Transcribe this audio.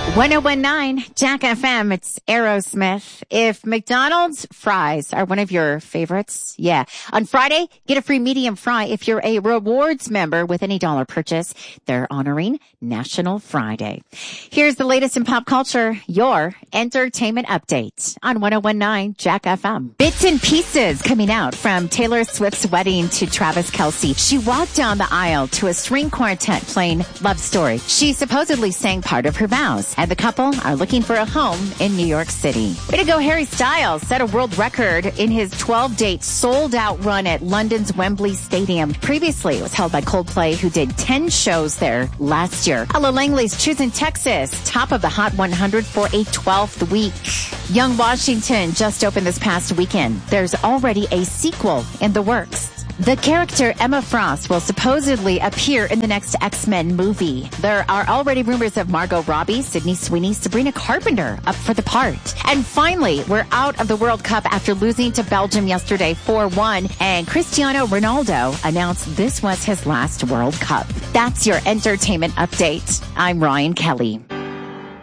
1019 Jack FM. It's Aerosmith. If McDonald's fries are one of your favorites, yeah. On Friday, get a free medium fry if you're a rewards member with any dollar purchase. They're honoring National Friday. Here's the latest in pop culture, your entertainment update on 1019 Jack FM. Bits and pieces coming out from Taylor Swift's wedding to Travis Kelce. She walked down the aisle to a string quartet playing Love Story. She supposedly sang part of her vows, and the couple are looking for a home in New York City. Way to go, Harry Styles set a world record in his 12-date sold-out run at London's Wembley Stadium. Previously, it was held by Coldplay, who did 10 shows there last year. Ella Langley's choosing Texas, top of the Hot 100 for a 12th week. Young Washington just opened this past weekend. There's already a sequel in the works. The character Emma Frost will supposedly appear in the next X-Men movie. There are already rumors of Margot Robbie, Sydney Sweeney, Sabrina Carpenter up for the part. And finally, we're out of the World Cup after losing to Belgium yesterday 4-1. And Cristiano Ronaldo announced this was his last World Cup. That's your entertainment update. I'm Ryan Kelly.